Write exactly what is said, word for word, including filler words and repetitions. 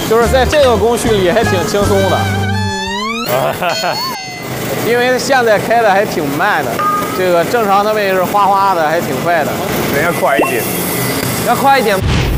就是在这个工序里还挺轻松的，因为现在开的还挺慢的，这个正常的位置哗哗的还挺快的， 人家快一点， 要快一点。